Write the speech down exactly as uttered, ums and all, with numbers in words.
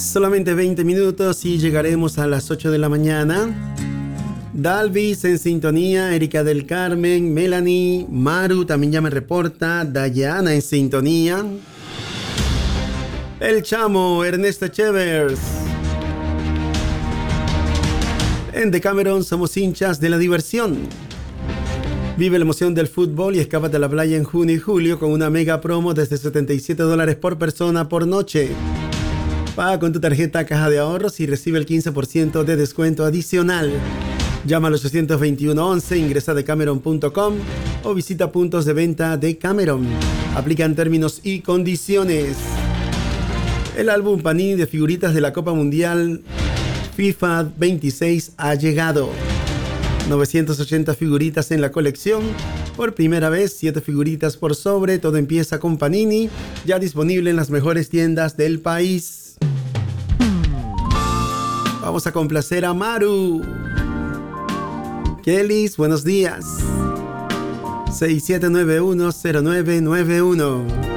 Solamente veinte minutos y llegaremos a las ocho de la mañana. Dalvis en sintonía, Erika del Carmen, Melanie, Maru también ya me reporta, Dayana en sintonía. El Chamo, Ernesto Chevers. En Decameron somos hinchas de la diversión. Vive la emoción del fútbol y escápate a la playa en junio y julio con una mega promo desde setenta y siete dólares por persona por noche. Paga con tu tarjeta Caja de Ahorros y recibe el quince por ciento de descuento adicional. Llama al ochocientos veintiuno once, ingresa a decameron punto com o visita puntos de venta de Cameron. Aplican términos y condiciones. El álbum Panini de figuritas de la Copa Mundial FIFA veintiséis ha llegado. novecientas ochenta figuritas en la colección. Por primera vez, siete figuritas por sobre. Todo empieza con Panini, ya disponible en las mejores tiendas del país. Vamos a complacer a Maru. Kellys, buenos días. seis siete nueve uno cero nueve nueve uno.